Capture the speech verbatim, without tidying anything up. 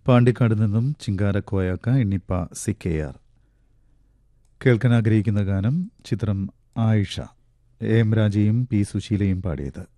പാണ്ടിക്കാട് നിന്നും ചിങ്കാരക്കോയാക്ക എണ്ണിപ്പ C K R. കേൾക്കാൻ ആഗ്രഹിക്കുന്ന ഗാനം ചിത്രം ആയിഷ. എ എം രാജയും പി സുശീലയും പാടിയത്.